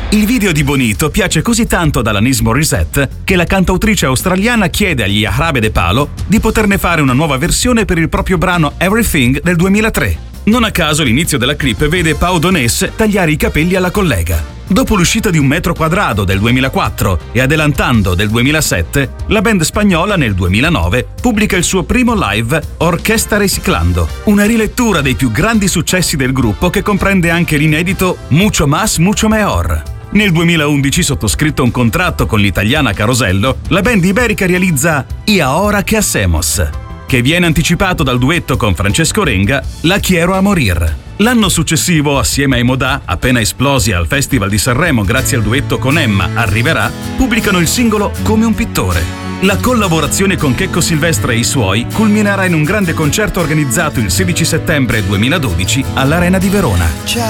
Il video di Bonito piace così tanto ad Alanis Morissette che la cantautrice australiana chiede agli Jarabe de Palo di poterne fare una nuova versione per il proprio brano Everything del 2003. Non a caso l'inizio della clip vede Pau Donés tagliare i capelli alla collega. Dopo l'uscita di Un metro quadrado del 2004 e Adelantando del 2007, la band spagnola nel 2009 pubblica il suo primo live Orquesta Reciclando, una rilettura dei più grandi successi del gruppo che comprende anche l'inedito Mucho Más, Mucho Mejor. Nel 2011, sottoscritto un contratto con l'italiana Carosello, la band iberica realizza Y ahora qué hacemos, che viene anticipato dal duetto con Francesco Renga, La quiero a morir. L'anno successivo, assieme ai Modà, appena esplosi al Festival di Sanremo grazie al duetto con Emma Arriverà, pubblicano il singolo Come un pittore. La collaborazione con Checco Silvestre e i suoi culminerà in un grande concerto organizzato il 16 settembre 2012 all'Arena di Verona.